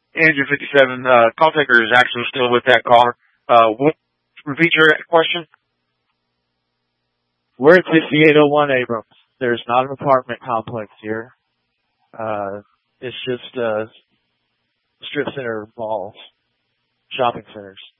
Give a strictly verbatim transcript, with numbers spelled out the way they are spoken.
Andrew fifty-seven, uh, call taker is actually still with that caller. Uh, what, repeat your question? We're at sixty-eight oh one Abrams. There's not an apartment complex here. Uh, it's just, uh, strip center malls, shopping centers.